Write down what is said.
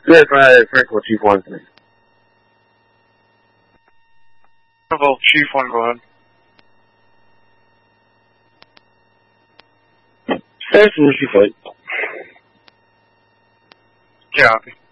Yes, Frank or Chief 1, please. Well, Chief 1, go ahead. Thanks for what you fight. Copy.